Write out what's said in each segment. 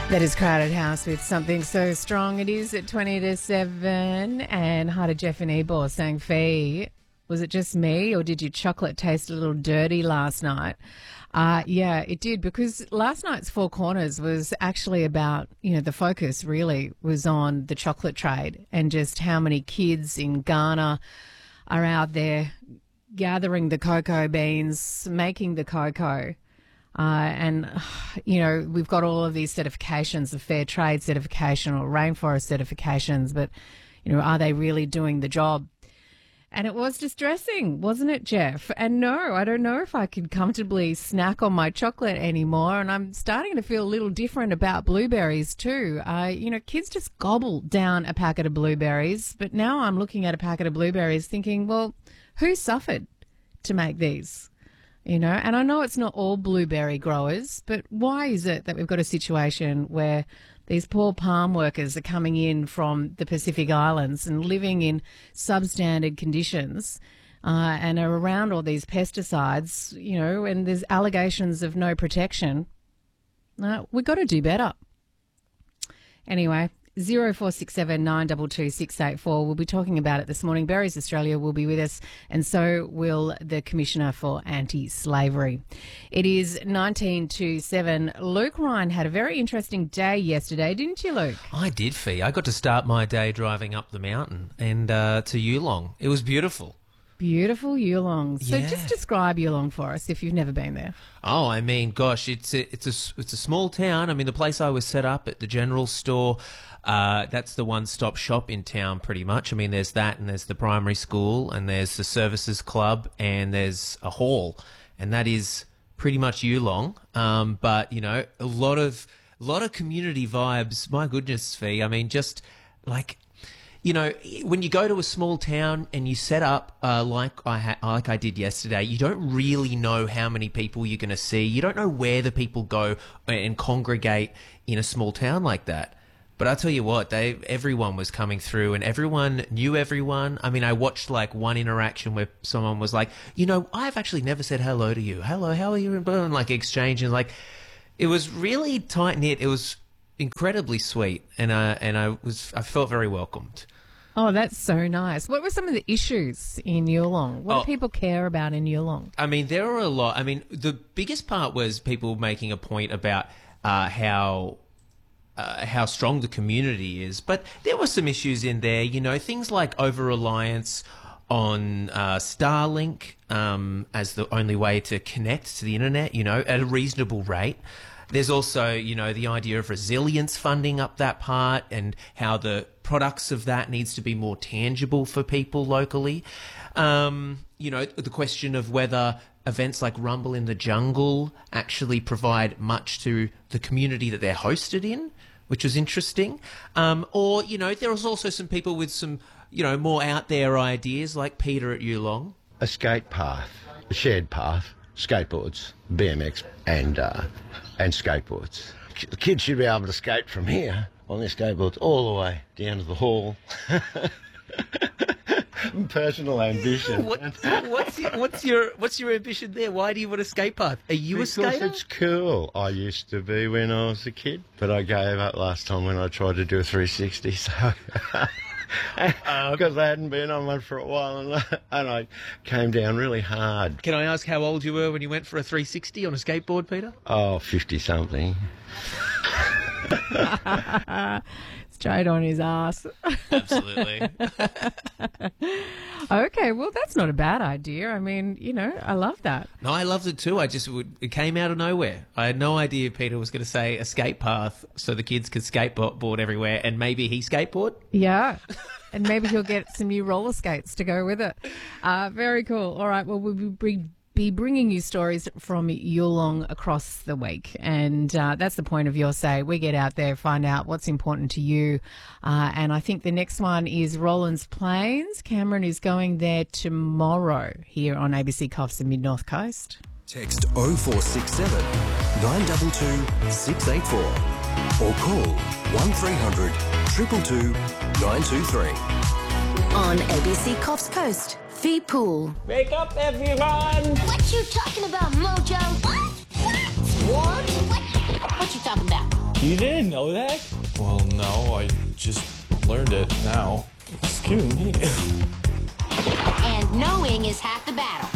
That is Crowded House with Something So Strong. It is at 20 to 7. And hi to Jeff and Ebor saying, Fee, was it just me or did your chocolate taste a little dirty last night? Yeah, it did, because last night's Four Corners was actually about, the focus really was on the chocolate trade and just how many kids in Ghana are out there gathering the cocoa beans, making the cocoa. We've got all of these certifications, the Fair Trade certification or Rainforest certifications, but, are they really doing the job? And it was distressing, wasn't it, Jeff? And no, I don't know if I could comfortably snack on my chocolate anymore. And I'm starting to feel a little different about blueberries too. Kids just gobble down a packet of blueberries. But now I'm looking at a packet of blueberries thinking, well, who suffered to make these? And I know it's not all blueberry growers, but why is it that we've got a situation where these poor palm workers are coming in from the Pacific Islands and living in substandard conditions and are around all these pesticides, and there's allegations of no protection? We've got to do better. Anyway, 0467 922 684. We'll be talking about it this morning. Berries Australia will be with us, and so will the Commissioner for Anti-Slavery. It is 19 to 7. Luke Ryan had a very interesting day yesterday, didn't you, Luke? I did, Fee. I got to start my day driving up the mountain and to Yulong. It was beautiful. Beautiful Yulong. So just describe Yulong for us if you've never been there. Oh, I mean, gosh, it's a small town. I mean, the place I was set up at, the general store, that's the one-stop shop in town pretty much. I mean, there's that, and there's the primary school, and there's the services club, and there's a hall, and that is pretty much Yulong. But a lot of community vibes. My goodness, Fee. I mean, just like, when you go to a small town and you set up like I did yesterday, you don't really know how many people you're going to see. You don't know where the people go and congregate in a small town like that. But I'll tell you what, everyone was coming through and everyone knew everyone. I mean, I watched like one interaction where someone was like, I've actually never said hello to you. Hello, how are you? And like exchanging, like, it was really tight knit. It was incredibly sweet, and I felt very welcomed. Oh, that's so nice. What were some of the issues in Yulong? What do people care about in Yulong? I mean, there are a lot. I mean, the biggest part was people making a point about how strong the community is. But there were some issues in there, things like over-reliance on Starlink as the only way to connect to the internet, at a reasonable rate. There's also, the idea of resilience funding up that part and how the products of that needs to be more tangible for people locally. The question of whether events like Rumble in the Jungle actually provide much to the community that they're hosted in, which was interesting. Or there was also some people with some, more out there ideas like Peter at Yulong. A skate path, a shared path, skateboards, BMX and skateboards. The kids should be able to skate from here on their skateboards all the way down to the hall. Personal ambition. What's your ambition there? Why do you want a skate path? Are you a skater? Because it's cool. I used to be when I was a kid, but I gave up last time when I tried to do a 360. So because I hadn't been on one for a while, and I came down really hard. Can I ask how old you were when you went for a 360 on a skateboard, Peter? Oh, 50-something. Straight on his ass. Absolutely. Okay, well, that's not a bad idea. I mean, I love that. No, I loved it too. It came out of nowhere. I had no idea Peter was going to say a skate path so the kids could skateboard everywhere, and maybe he skateboard. Yeah. And maybe he'll get some new roller skates to go with it. Very cool. All right, well, we'll be bringing you stories from Yulong across the week, and that's the point of Your Say. We get out there, find out what's important to you, and I think the next one is Rollins Plains. Cameron is going there tomorrow here on ABC Coffs and Mid-North Coast. Text 0467 922 684 or call 1300 222 923. On ABC Coffs Coast, Fee Pool. Wake up, everyone! What you talking about, Mojo? What? What? What you talking about? You didn't know that? Well, no, I just learned it now. Excuse me. And knowing is half the battle.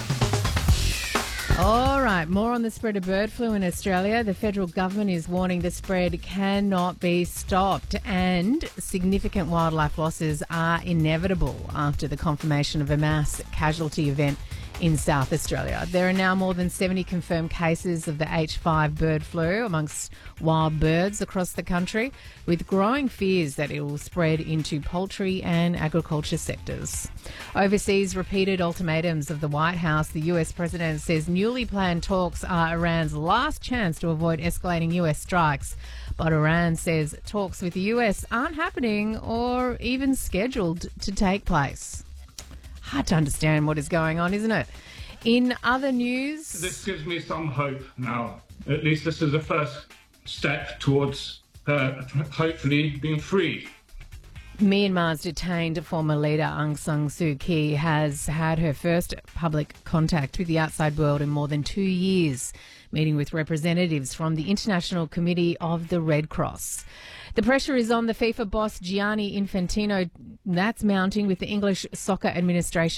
All right, more on the spread of bird flu in Australia. The federal government is warning the spread cannot be stopped and significant wildlife losses are inevitable after the confirmation of a mass casualty event in South Australia. There are now more than 70 confirmed cases of the H5 bird flu amongst wild birds across the country, with growing fears that it will spread into poultry and agriculture sectors. Overseas, repeated ultimatums of the White House. The US president says newly planned talks are Iran's last chance to avoid escalating US strikes. But Iran says talks with the US aren't happening or even scheduled to take place. Hard to understand what is going on, isn't it? In other news... This gives me some hope now. At least this is the first step towards hopefully being free. Myanmar's detained former leader Aung San Suu Kyi has had her first public contact with the outside world in more than 2 years, meeting with representatives from the International Committee of the Red Cross. The pressure is on the FIFA boss Gianni Infantino. That's mounting with the English Soccer Administration